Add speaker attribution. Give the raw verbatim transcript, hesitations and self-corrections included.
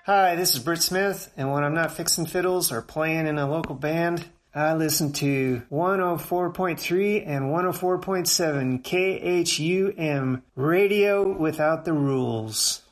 Speaker 1: Hi, this is Britt Smith, and when I'm not fixing fiddles or playing in a local band, I listen to one oh four point three and one oh four point seven K H U M, Radio Without the Rules.